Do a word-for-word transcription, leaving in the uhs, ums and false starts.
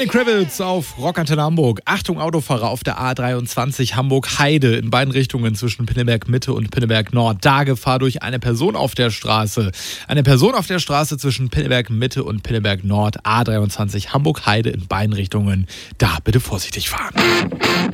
Kravitz auf Rockantenne Hamburg. Achtung, Autofahrer auf der A dreiundzwanzig Hamburg-Heide in beiden Richtungen zwischen Pinneberg Mitte und Pinneberg Nord. Da Gefahr durch eine Person auf der Straße. Eine Person auf der Straße zwischen Pinneberg Mitte und Pinneberg Nord. A dreiundzwanzig Hamburg-Heide in beiden Richtungen. Da bitte vorsichtig fahren.